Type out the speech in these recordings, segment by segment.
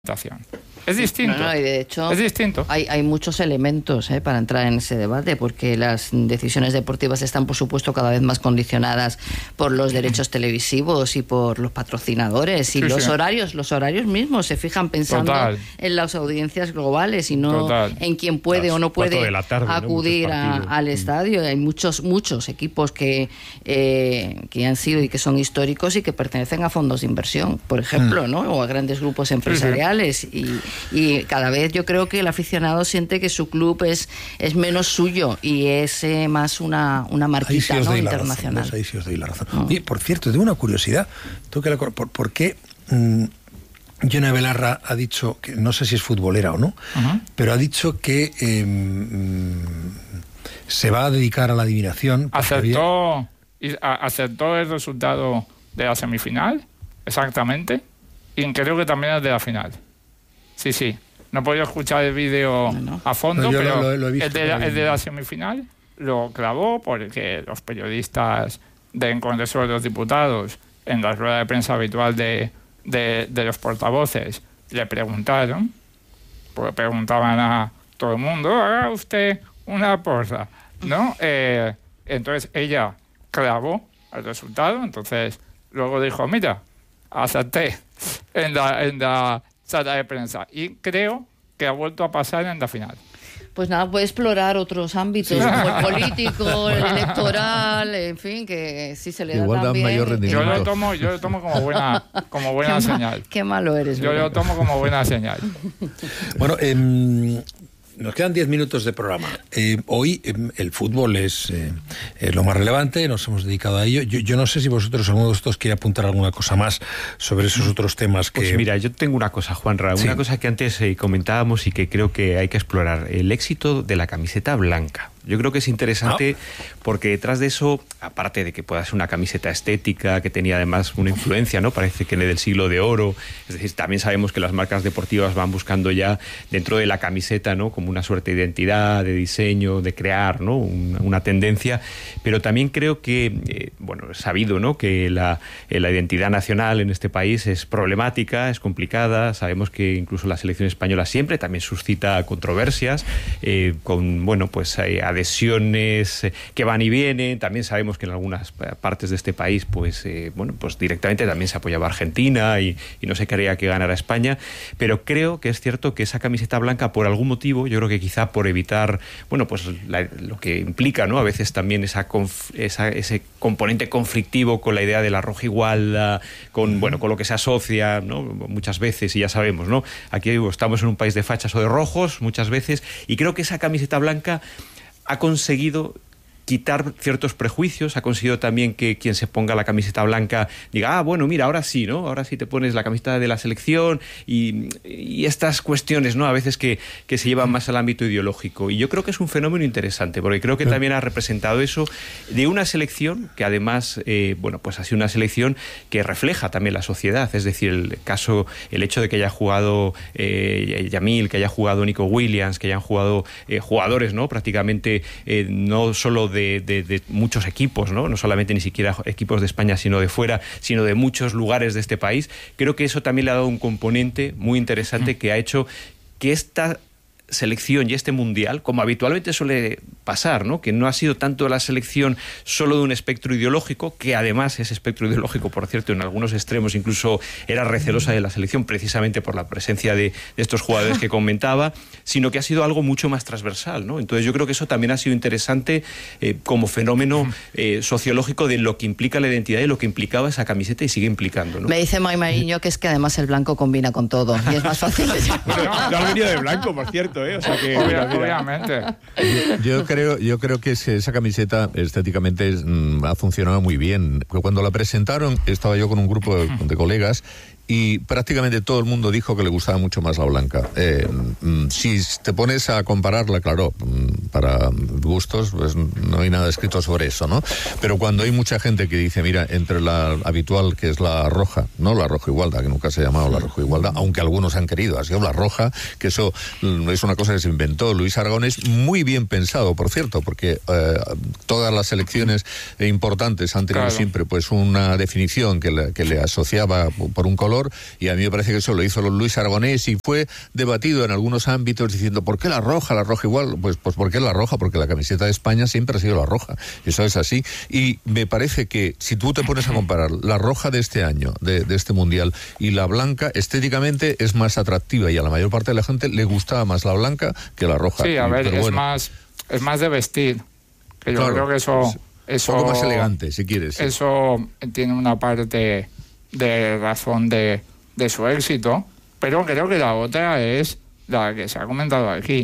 Es distinto. No, y de hecho, es distinto. Hay muchos elementos para entrar en ese debate, porque las decisiones deportivas están, por supuesto, cada vez más condicionadas por los derechos televisivos y por los patrocinadores y los horarios mismos se fijan pensando en las audiencias globales y no en quién puede o no puede acudir al estadio. Hay muchos equipos que han sido y que son históricos y que pertenecen a fondos de inversión, por ejemplo, ¿no? O a grandes grupos empresariales. Y cada vez yo creo que el aficionado siente que su club es menos suyo y es más una marquita, ¿no? Internacional. Ahí sí os doy la razón. Y, por cierto, tengo una curiosidad. ¿Por qué Yone Belarra ha dicho, que no sé si es futbolera o no, pero ha dicho que se va a dedicar a la adivinación? Aceptó el resultado de la semifinal, exactamente, y creo que también el de la final. Sí. No he podido escuchar el vídeo a fondo, pero lo he visto, el de la semifinal lo clavó porque los periodistas del Congreso de los Diputados, en la rueda de prensa habitual de los portavoces, le preguntaron, porque preguntaban a todo el mundo, haga usted una porra, ¿no? Entonces ella clavó el resultado, entonces luego dijo, mira, acerté en la sala de prensa, y creo que ha vuelto a pasar en la final. Pues nada, puede explorar otros ámbitos, como el político, el electoral, en fin, que si se le da igual también... mayor rendimiento. Yo lo tomo como buena señal. Qué malo eres. Yo lo tomo como buena señal. Bueno, nos quedan 10 minutos de programa. Hoy el fútbol es lo más relevante, nos hemos dedicado a ello. Yo no sé si vosotros, alguno de vosotros, quiere apuntar alguna cosa más sobre esos otros temas que... Pues mira, yo tengo una cosa, Juanra, una cosa que antes comentábamos y que creo que hay que explorar. El éxito de la camiseta blanca. Yo creo que es interesante porque detrás de eso, aparte de que pueda ser una camiseta estética, que tenía además una influencia, ¿no? Parece que del siglo de oro, es decir, también sabemos que las marcas deportivas van buscando ya dentro de la camiseta, ¿no? Como una suerte de identidad, de diseño, de crear, ¿no? Una tendencia, pero también creo que, es sabido, ¿no? Que la identidad nacional en este país es problemática, es complicada, sabemos que incluso la selección española siempre también suscita controversias, con, adhesiones que van y vienen. También sabemos que en algunas partes de este país pues directamente también se apoyaba a Argentina y no se quería que ganara España, pero creo que es cierto que esa camiseta blanca, por algún motivo, yo creo que quizá por evitar lo que implica, ¿no? A veces también ese componente conflictivo con la idea de la roja igualda, con lo que se asocia, ¿no? Muchas veces, y ya sabemos, ¿no? Aquí estamos en un país de fachas o de rojos muchas veces, y creo que esa camiseta blanca ha conseguido quitar ciertos prejuicios, ha conseguido también que quien se ponga la camiseta blanca diga, mira, ahora sí, ¿no? Ahora sí te pones la camiseta de la selección y estas cuestiones, ¿no? A veces que se llevan más al ámbito ideológico. Y yo creo que es un fenómeno interesante, porque creo que también ha representado eso de una selección que además, ha sido una selección que refleja también la sociedad. Es decir, el hecho de que haya jugado Yamil, que haya jugado Nico Williams, que hayan jugado jugadores, ¿no? Prácticamente no solo de muchos equipos, ¿no? No solamente ni siquiera equipos de España, sino de fuera, sino de muchos lugares de este país. Creo que eso también le ha dado un componente muy interesante que ha hecho que esta selección y este mundial, como habitualmente suele pasar, ¿no? Que no ha sido tanto la selección solo de un espectro ideológico, que además ese espectro ideológico, por cierto, en algunos extremos incluso era recelosa de la selección precisamente por la presencia de estos jugadores que comentaba, sino que ha sido algo mucho más transversal, ¿no? Entonces yo creo que eso también ha sido interesante como fenómeno sociológico de lo que implica la identidad y lo que implicaba esa camiseta y sigue implicando, ¿no? Me dice May Mariño que es que además el blanco combina con todo y es más fácil. Yo he venido de blanco, por cierto, o sea que obviamente. Yo creo que esa camiseta estéticamente ha funcionado muy bien. Cuando la presentaron estaba yo con un grupo de colegas y prácticamente todo el mundo dijo que le gustaba mucho más la blanca. Si te pones a compararla, claro, para gustos, pues no hay nada escrito sobre eso, ¿no? Pero cuando hay mucha gente que dice, mira, entre la habitual, que es la roja, no la roja igualda, que nunca se ha llamado la roja igualda, aunque algunos han querido, ha sido la roja, que eso es una cosa que se inventó Luis Aragonés, muy bien pensado, por cierto, porque todas las selecciones importantes han tenido siempre pues una definición que le asociaba por un color, color, y a mí me parece que eso lo hizo Luis Aragonés y fue debatido en algunos ámbitos diciendo ¿por qué la roja igual? Pues ¿por qué la roja? Porque la camiseta de España siempre ha sido la roja, eso es así, y me parece que si tú te pones a comparar la roja de este año, de este Mundial, y la blanca, estéticamente es más atractiva, y a la mayor parte de la gente le gustaba más la blanca que la roja. Sí, a ver, es más de vestir, que yo creo que eso un poco más elegante, si quieres. Sí. Eso tiene una parte de razón de su éxito, pero creo que la otra es la que se ha comentado aquí.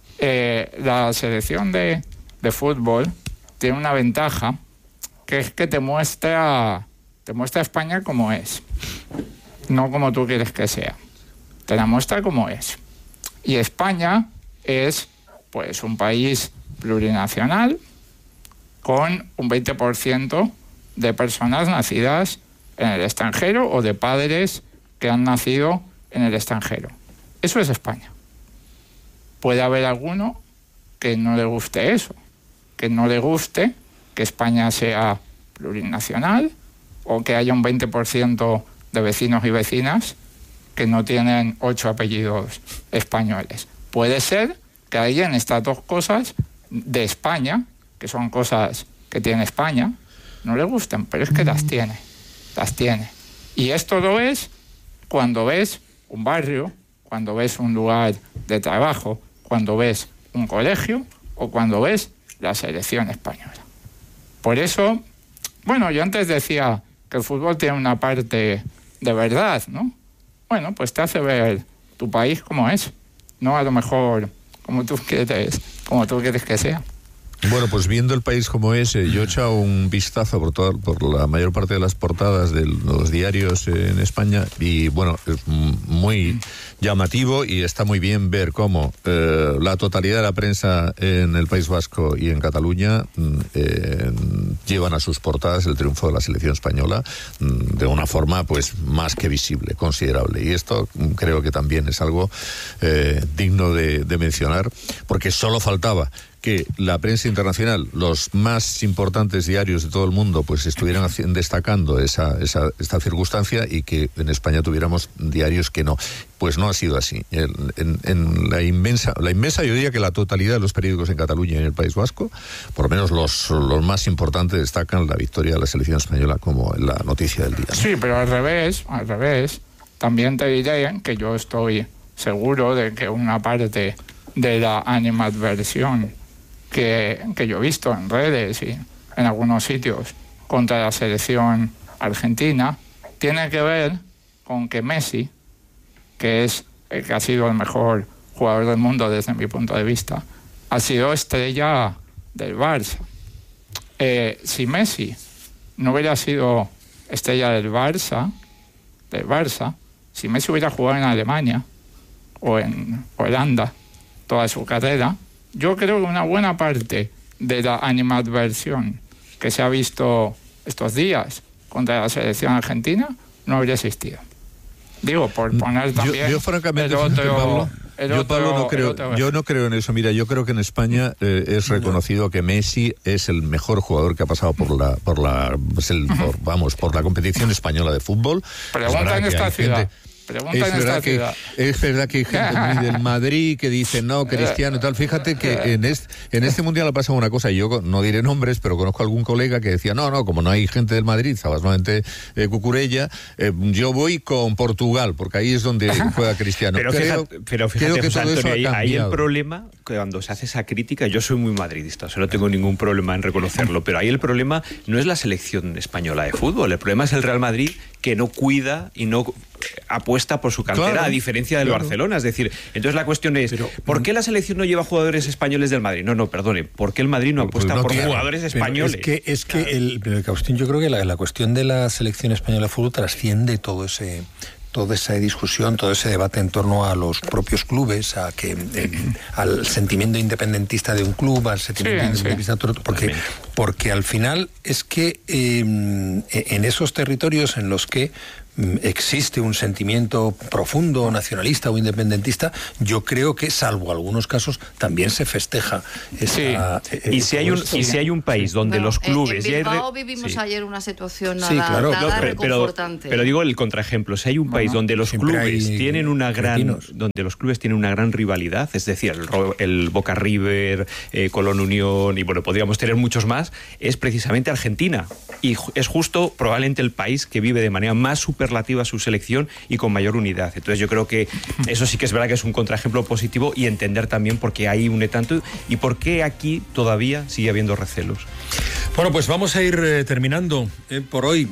La selección de fútbol tiene una ventaja, que es que te muestra a España como es, no como tú quieres que sea. Te la muestra como es. Y España es, pues, un país plurinacional con un 20% de personas nacidas en el extranjero o de padres que han nacido en el extranjero. Eso es España. Puede haber alguno que no le guste eso, que no le guste que España sea plurinacional o que haya un 20% de vecinos y vecinas que no tienen 8 apellidos españoles. Puede ser que hayan estas dos cosas de España, que son cosas que tiene España, no le gusten, pero es que las tiene. Y esto lo es cuando ves un barrio, cuando ves un lugar de trabajo, cuando ves un colegio o cuando ves la selección española. Por eso, bueno, yo antes decía que el fútbol tiene una parte de verdad, ¿no? Bueno, pues te hace ver tu país como es, no a lo mejor como tú quieres que sea. Bueno, pues viendo el país como es, yo he echado un vistazo por la mayor parte de las portadas de los diarios en España y bueno, es muy llamativo y está muy bien ver cómo la totalidad de la prensa en el País Vasco y en Cataluña llevan a sus portadas el triunfo de la selección española de una forma pues más que visible, considerable. Y esto creo que también es algo digno de mencionar, porque solo faltaba que la prensa internacional, los más importantes diarios de todo el mundo, pues estuvieran destacando esta circunstancia y que en España tuviéramos diarios que no. Pues no ha sido así. En la inmensa, yo diría que la totalidad de los periódicos en Cataluña y en el País Vasco, por lo menos los más importantes, destacan la victoria de la selección española como la noticia del día, ¿no? Sí, pero al revés, también te diré que yo estoy seguro de que una parte de la animadversión que yo he visto en redes y en algunos sitios contra la selección argentina tiene que ver con que Messi, que es el que ha sido el mejor jugador del mundo desde mi punto de vista, ha sido estrella del Barça. Si Messi no hubiera sido estrella del Barça, si Messi hubiera jugado en Alemania o en Holanda toda su carrera, yo creo que una buena parte de la animadversión que se ha visto estos días contra la selección argentina no habría existido. Digo, por poner también yo francamente, yo no creo en eso. Mira, yo creo que en España es reconocido que Messi es el mejor jugador que ha pasado por la competición española de fútbol. Pregunta en esta ciudad. Es verdad que hay gente muy del Madrid que dice no, Cristiano y tal. Fíjate que en este mundial ha pasado una cosa, y yo no diré nombres, pero conozco a algún colega que decía no, como no hay gente del Madrid, solamente Cucurella, yo voy con Portugal, porque ahí es donde juega Cristiano. Pero fíjate, que José Antonio, ahí el problema, cuando se hace esa crítica, yo soy muy madridista, o sea, no tengo ningún problema en reconocerlo, pero ahí el problema no es la selección española de fútbol, el problema es el Real Madrid, que no cuida y no apuesta por su cantera, a diferencia del Barcelona. Es decir, entonces la cuestión es, ¿por qué la selección no lleva jugadores españoles del Madrid? No, perdone, ¿por qué el Madrid no apuesta por jugadores españoles? Es que Agustín, yo creo que la cuestión de la selección española de fútbol trasciende toda esa discusión, todo ese debate en torno a los propios clubes, al sentimiento independentista de un club, al sentimiento independentista de otro, porque al final es que en esos territorios en los que existe un sentimiento profundo nacionalista o independentista, yo creo que, salvo algunos casos, también se festeja y si hay un país donde los clubes... En Bilbao vivimos ayer una situación reconfortante. Pero digo el contraejemplo, si hay un país donde los clubes tienen una gran rivalidad, es decir, el Boca River, Colón Unión, y bueno, podríamos tener muchos más, es precisamente Argentina. Y es justo probablemente el país que vive de manera más superlativa su selección y con mayor unidad. Entonces yo creo que eso sí que es verdad que es un contraejemplo positivo, y entender también por qué ahí une tanto y por qué aquí todavía sigue habiendo recelos. Bueno, pues vamos a ir terminando por hoy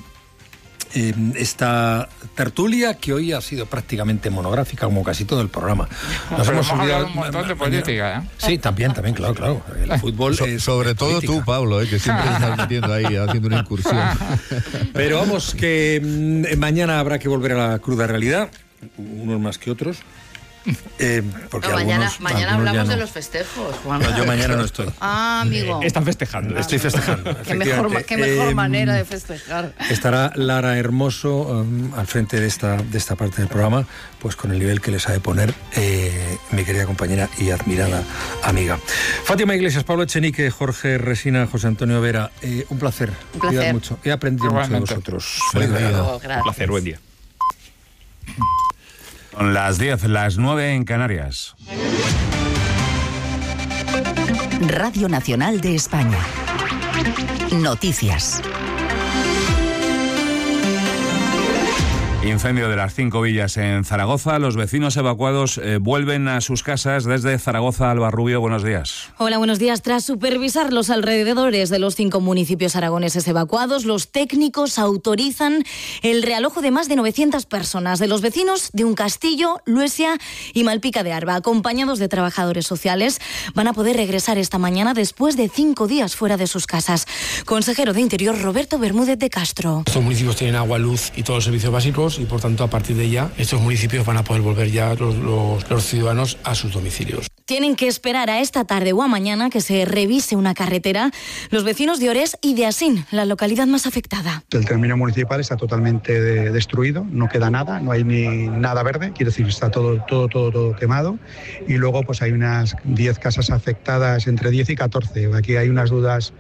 esta tertulia, que hoy ha sido prácticamente monográfica, como casi todo el programa. Nos hemos olvidado un montón de política, ¿eh? Sí, también, claro. El fútbol sobre todo política. Tú, Pablo, que siempre estás metiendo ahí, haciendo una incursión. Pero vamos, que mañana habrá que volver a la cruda realidad, unos más que otros. Porque mañana hablamos de los festejos, Juan. No, yo mañana no estoy. Amigo. Están festejando. Estoy festejando. Qué mejor manera de festejar. Estará Lara Hermoso al frente de esta parte del programa, pues con el nivel que le sabe poner mi querida compañera y admirada amiga. Fátima Iglesias, Pablo Echenique, Jorge Resina, José Antonio Vera. Un placer. Un placer. Cuidad mucho. He aprendido mucho de vosotros. Feliz día. Un placer, buen día. Son las 10, las 9 en Canarias. Radio Nacional de España. Noticias. Incendio de las 5 villas en Zaragoza. Los vecinos evacuados vuelven a sus casas desde Zaragoza. Alba Rubio, buenos días. Hola, buenos días. Tras supervisar los alrededores de los 5 municipios aragoneses evacuados, los técnicos autorizan el realojo de más de 900 personas, de los vecinos de Uncastillo, Luesia y Malpica de Arba, acompañados de trabajadores sociales. Van a poder regresar esta mañana después de 5 días fuera de sus casas. Consejero de Interior, Roberto Bermúdez de Castro. Estos municipios tienen agua, luz y todos los servicios básicos, y por tanto a partir de ya estos municipios van a poder volver ya los ciudadanos a sus domicilios. Tienen que esperar a esta tarde o a mañana que se revise una carretera los vecinos de Orés y de Asín, la localidad más afectada. El término municipal está totalmente destruido, no queda nada, no hay ni nada verde, quiere decir está todo quemado, y luego pues hay unas 10 casas afectadas, entre 10 y 14. Aquí hay unas dudas.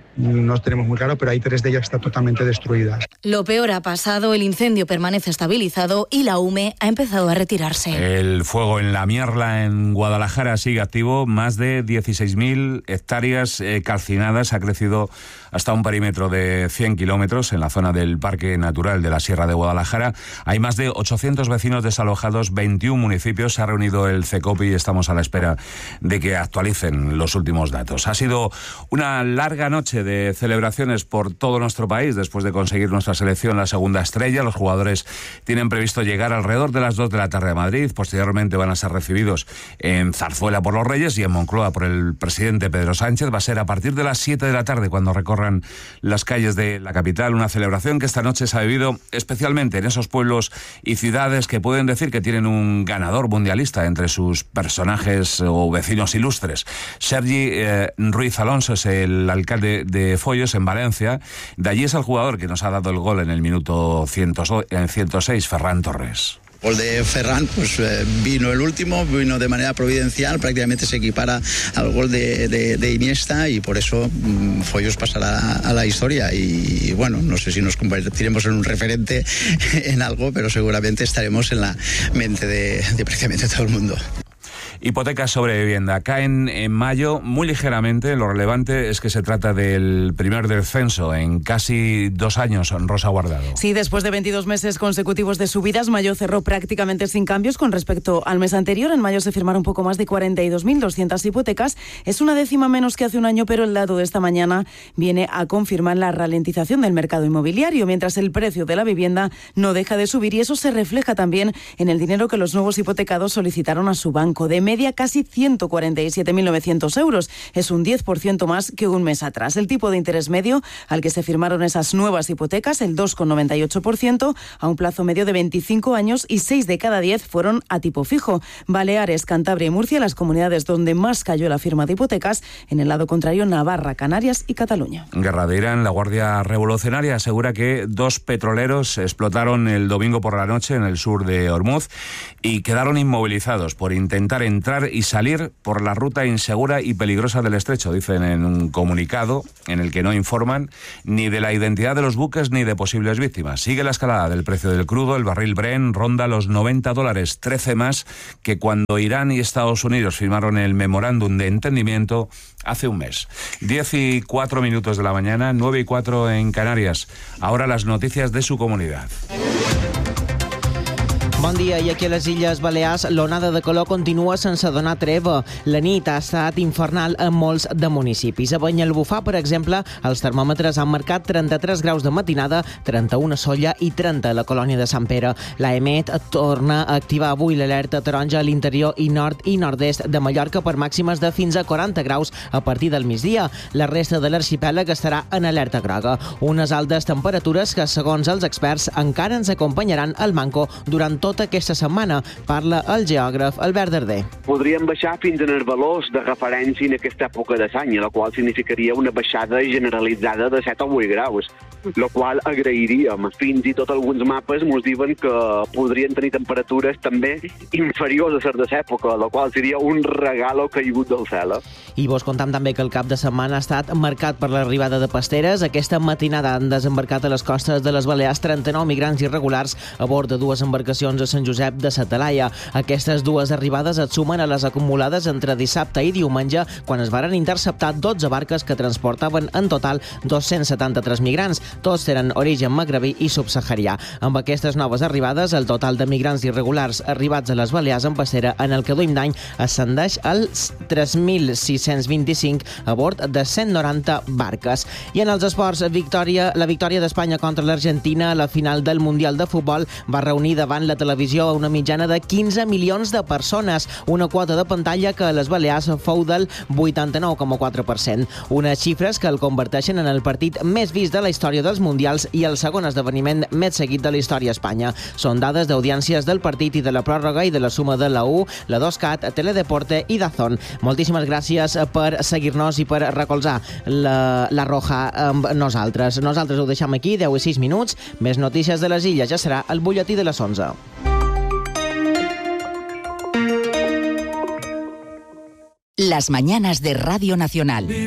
No tenemos muy claro, pero hay 3 de ellas que están totalmente destruidas. Lo peor ha pasado, el incendio permanece estabilizado y la UME ha empezado a retirarse. El fuego en La Mierla, en Guadalajara, sigue activo. Más de 16.000 hectáreas calcinadas. Ha crecido hasta un perímetro de 100 kilómetros en la zona del Parque Natural de la Sierra de Guadalajara. Hay más de 800 vecinos desalojados, 21 municipios. Se ha reunido el CECOPI y estamos a la espera de que actualicen los últimos datos. Ha sido una larga noche de celebraciones por todo nuestro país después de conseguir nuestra selección la segunda estrella. Los jugadores tienen previsto llegar alrededor de las 2 de la tarde a Madrid. Posteriormente van a ser recibidos en Zarzuela por los Reyes y en Moncloa por el presidente Pedro Sánchez. Va a ser a partir de las 7 de la tarde cuando recorran las calles de la capital. Una celebración que esta noche se ha vivido especialmente en esos pueblos y ciudades que pueden decir que tienen un ganador mundialista entre sus personajes o vecinos ilustres. Sergi Ruiz Alonso es el alcalde de Foyos, en Valencia. De allí es el jugador que nos ha dado el gol en el minuto 106, Ferran Torres. Gol de Ferran, pues vino el último, vino de manera providencial, prácticamente se equipara al gol de Iniesta, y por eso Foyos pasará a la historia. Y bueno, no sé si nos convertiremos en un referente en algo, pero seguramente estaremos en la mente de prácticamente todo el mundo. Hipotecas sobre vivienda caen en mayo muy ligeramente. Lo relevante es que se trata del primer descenso en casi 2 años. Rosa Guardado. Sí, después de 22 meses consecutivos de subidas, mayo cerró prácticamente sin cambios con respecto al mes anterior. En mayo se firmaron un poco más de 42.200 hipotecas. Es una décima menos que hace un año, pero el dato de esta mañana viene a confirmar la ralentización del mercado inmobiliario, mientras el precio de la vivienda no deja de subir, y eso se refleja también en el dinero que los nuevos hipotecados solicitaron a su banco. De media, media casi 147.900 euros. Es un 10% más que un mes atrás. El tipo de interés medio al que se firmaron esas nuevas hipotecas, el 2,98%, a un plazo medio de 25 años, y 6 de cada 10 fueron a tipo fijo. Baleares, Cantabria y Murcia, las comunidades donde más cayó la firma de hipotecas. En el lado contrario, Navarra, Canarias y Cataluña. Guerra de Irán, la Guardia Revolucionaria asegura que 2 petroleros explotaron el domingo por la noche en el sur de Hormuz y quedaron inmovilizados por intentar entrar y salir por la ruta insegura y peligrosa del estrecho, dicen en un comunicado en el que no informan ni de la identidad de los buques ni de posibles víctimas. Sigue la escalada del precio del crudo. El barril Brent ronda los $90, 13 más que cuando Irán y Estados Unidos firmaron el memorándum de entendimiento hace un mes. 10:04 de la mañana, 9:04 en Canarias. Ahora las noticias de su comunidad. Bon dia, i aquí a les Illes Balears l'onada de calor continua sense donar treva. La nit ha estat infernal en molts de municipis. A Banyalbufar, per exemple, els termòmetres han marcat 33 graus de matinada, 31 a Solla i 30 a la colònia de Sant Pere. L'AEMET torna a activar avui l'alerta taronja a l'interior i nord i nord-est de Mallorca per màximes de fins a 40 graus a partir del migdia. La resta de l'arxipèlag estarà en alerta groga. Unes altes temperatures que, segons els experts, encara ens acompanyaran al manco durant tota aquesta setmana. Parla el geògraf Albert Darder. Podríem baixar fins en els valors de referència en aquesta època de l'any, la qual significaria una baixada generalitzada de 7 o 8 graus, la qual agrairíem. Fins i tot alguns mapes ens diuen que podrien tenir temperatures també inferiors a les de l'època, la qual seria un regalo caigut del cel. I vos contam també que el cap de setmana ha estat marcat per l'arribada de pasteres. Aquesta matinada han desembarcat a les costes de les Balears 39 migrants irregulars a bord de 2 embarcacions a Sant Josep de sa Talaia. Aquestes 2 arribades et sumen a les acumulades entre dissabte i diumenge, quan es varen interceptar 12 barques que transportaven en total 273 migrants. Tots tenen origen magrebí i subsaharià. Amb aquestes noves arribades, el total de migrants irregulars arribats a les Balears en pastera en el que duim d'any ascendeix als 3.625 a bord de 190 barques. I en els esports, la victòria d'Espanya contra l'Argentina a la final del Mundial de Futbol va reunir davant la televisió a una mitjana de 15 milions de persones, una quota de pantalla que a les Balears fou del 89,4%. Unes xifres que el converteixen en el partit més vist de la història dels Mundials i el segon esdeveniment més seguit de la història a Espanya. Són dades d'audiències del partit i de la pròrroga i de la suma de la U, la 2CAT, Teledeporte i Dazón. Moltíssimes gràcies per seguir-nos i per recolzar la Roja amb nosaltres. Nosaltres ho deixem aquí, 10:06 minuts. Més notícies de les Illes ja serà el butlletí de les 11. Las mañanas de Radio Nacional.